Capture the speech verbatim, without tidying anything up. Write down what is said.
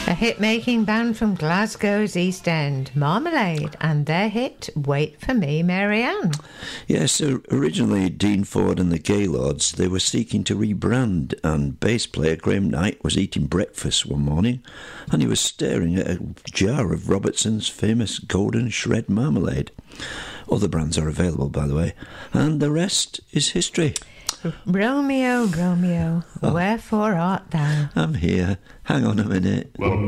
A hit-making band from Glasgow's East End, Marmalade, and their hit, Wait for Me, Marianne. Yes, so originally Dean Ford and the Gaylords, they were seeking to rebrand, and bass player Graham Knight was eating breakfast one morning and he was staring at a jar of Robertson's famous Golden Shred Marmalade. Other brands are available, by the way, and the rest is history. Romeo, Romeo, oh. Wherefore art thou? I'm here. Hang on a minute.